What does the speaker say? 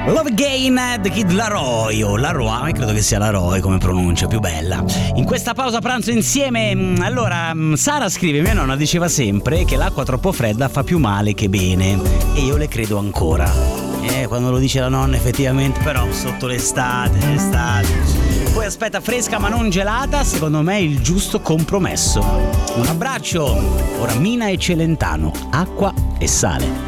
Love Again, The Kid Laroi o Laroi, credo che sia Laroi come pronuncia più bella. In questa pausa pranzo insieme, allora Sara scrive: mia nonna diceva sempre che l'acqua troppo fredda fa più male che bene, e io le credo ancora. Quando lo dice la nonna effettivamente, però sotto l'estate. Poi aspetta, fresca ma non gelata, secondo me è il giusto compromesso. Un abbraccio. Ora Mina e Celentano, acqua e sale.